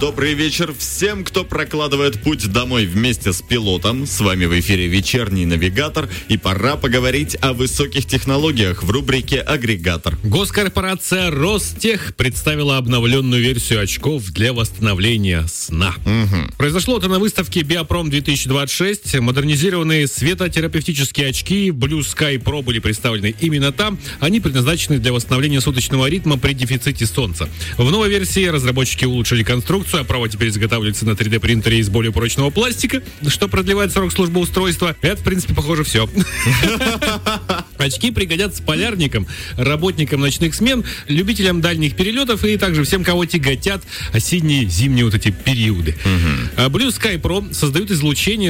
Добрый вечер всем, кто прокладывает путь домой вместе с пилотом. С вами в эфире «Вечерний навигатор», и пора поговорить о высоких технологиях в рубрике «Агрегатор». Госкорпорация Ростех представила обновленную версию очков для восстановления сна. Произошло это на выставке Биопром 2026. Модернизированные светотерапевтические очки Blue Sky Pro были представлены именно там. Они предназначены для восстановления суточного ритма при дефиците солнца. В новой версии разработчики улучшили конструкцию, оправа теперь изготавливается на 3D принтере из более прочного пластика, что продлевает срок службы устройства. Это, в принципе, похоже, все. Очки пригодятся полярникам, работникам ночных смен, любителям дальних перелетов и также всем, кого тяготят осенние, зимние вот эти периоды. Blue Sky Pro создают излучение